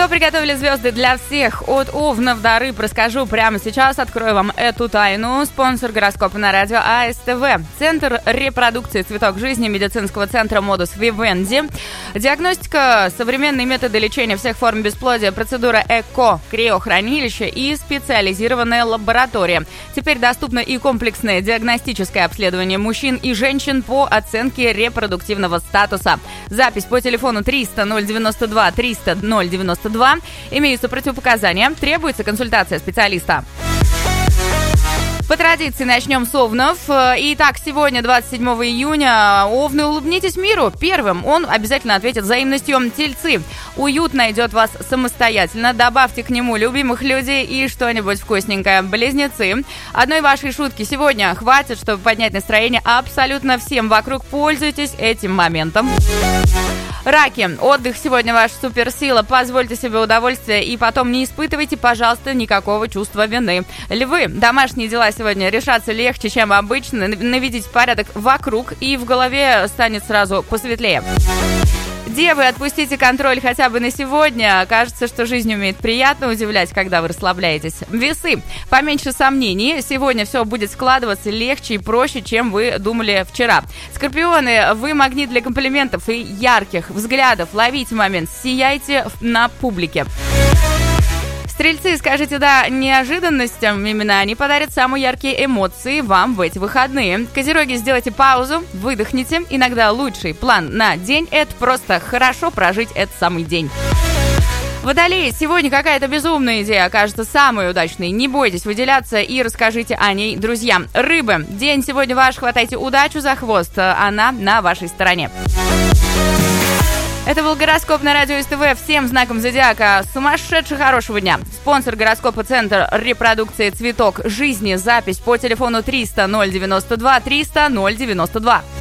Что приготовили звезды для всех? От овнов до рыб расскажу прямо сейчас. Открою вам эту тайну. Спонсор гороскопа на радио АСТВ. Центр репродукции «Цветок жизни» медицинского центра «Модус Вивенди». Диагностика, современные методы лечения всех форм бесплодия, процедура ЭКО, криохранилище и специализированная лаборатория. Теперь доступно и комплексное диагностическое обследование мужчин и женщин по оценке репродуктивного статуса. Запись по телефону 300 092 300 092. Имеются противопоказания. Требуется консультация специалиста. По традиции начнем с овнов. Итак, сегодня, 27 июня, овны, улыбнитесь миру. Первым он обязательно ответит взаимностью. Тельцы. Уют найдет вас самостоятельно. Добавьте к нему любимых людей и что-нибудь вкусненькое. Близнецы. Одной вашей шутки сегодня хватит, чтобы поднять настроение абсолютно всем вокруг. Пользуйтесь этим моментом. Раки. Отдых сегодня ваша суперсила. Позвольте себе удовольствие и потом не испытывайте, пожалуйста, никакого чувства вины. Львы. Домашние дела сегодня решаться легче, чем обычно. Наведите порядок вокруг, и в голове станет сразу посветлее. Девы, отпустите контроль хотя бы на сегодня. Кажется, что жизнь умеет приятно удивлять, когда вы расслабляетесь. Весы. Поменьше сомнений. Сегодня все будет складываться легче и проще, чем вы думали вчера. Скорпионы, вы магнит для комплиментов и ярких взглядов. Ловите момент, сияйте на публике. Стрельцы, скажите «да» неожиданностям, именно они подарят самые яркие эмоции вам в эти выходные. Козероги, сделайте паузу, выдохните. Иногда лучший план на день – это просто хорошо прожить этот самый день. Водолеи, сегодня какая-то безумная идея окажется самой удачной. Не бойтесь выделяться и расскажите о ней друзьям. Рыбы, день сегодня ваш, хватайте удачу за хвост, она на вашей стороне. Это был гороскоп на радио СТВ. Всем знаком зодиака сумасшедшего хорошего дня. Спонсор гороскопа Центр репродукции «Цветок жизни». Запись по телефону 300 092 300 092.